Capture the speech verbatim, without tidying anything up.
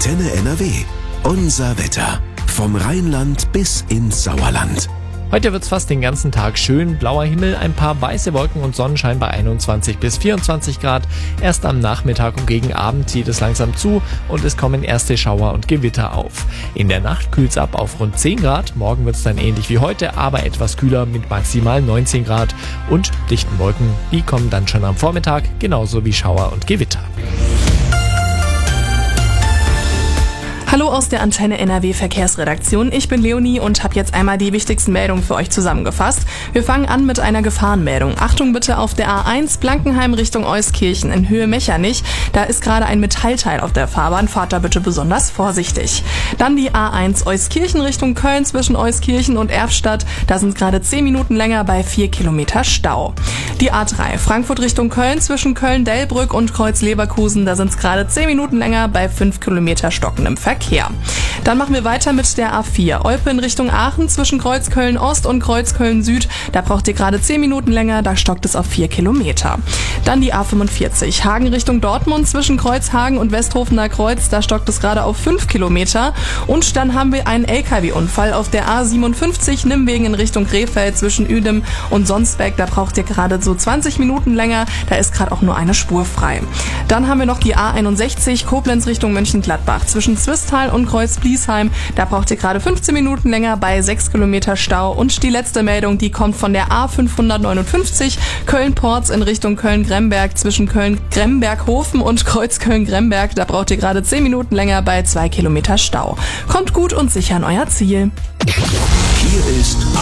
Antenne N R W. Unser Wetter. Vom Rheinland bis ins Sauerland. Heute wird's fast den ganzen Tag schön, blauer Himmel, ein paar weiße Wolken und Sonnenschein bei einundzwanzig bis vierundzwanzig Grad. Erst am Nachmittag und gegen Abend zieht es langsam zu und es kommen erste Schauer und Gewitter auf. In der Nacht kühlt's ab auf rund zehn Grad, morgen wird's dann ähnlich wie heute, aber etwas kühler mit maximal neunzehn Grad. Und dichten Wolken, die kommen dann schon am Vormittag, genauso wie Schauer und Gewitter. Hallo aus der Antenne N R W Verkehrsredaktion. Ich bin Leonie und habe jetzt einmal die wichtigsten Meldungen für euch zusammengefasst. Wir fangen an mit einer Gefahrenmeldung. Achtung bitte auf der A eins Blankenheim Richtung Euskirchen in Höhe Mechernich. Da ist gerade ein Metallteil auf der Fahrbahn. Fahrt da bitte besonders vorsichtig. Dann die A eins Euskirchen Richtung Köln zwischen Euskirchen und Erfstadt. Da sind gerade zehn Minuten länger bei vier Kilometer Stau. Die A drei Frankfurt Richtung Köln zwischen Köln-Delbrück und Kreuz-Leverkusen. Da sind es gerade zehn Minuten länger bei fünf Kilometer stockendem Verkehr. Dann machen wir weiter mit der A vier. Olpe in Richtung Aachen zwischen Kreuzköln-Ost und Kreuzköln-Süd. Da braucht ihr gerade zehn Minuten länger, da stockt es auf vier Kilometer. Dann die A fünfundvierzig. Hagen Richtung Dortmund zwischen Kreuzhagen und Westhofener Kreuz. Da stockt es gerade auf fünf Kilometer. Und dann haben wir einen L K W-Unfall auf der A siebenundfünfzig Nimwegen in Richtung Krefeld zwischen Uedem und Sonsbeck. Da braucht ihr gerade so zwanzig Minuten länger. Da ist gerade auch nur eine Spur frei. Dann haben wir noch die A einundsechzig Koblenz Richtung Mönchengladbach zwischen Zwistal und Kreuz-Bliesheim. Da braucht ihr gerade fünfzehn Minuten länger bei sechs Kilometer Stau. Und die letzte Meldung, die kommt von der A fünfhundertneunundfünfzig Köln-Porz in Richtung Köln-Gremberg zwischen Köln-Gremberg-Hofen und Kreuz-Köln-Gremberg. Da braucht ihr gerade zehn Minuten länger bei zwei Kilometer Stau. Kommt gut und sicher an euer Ziel. Hier ist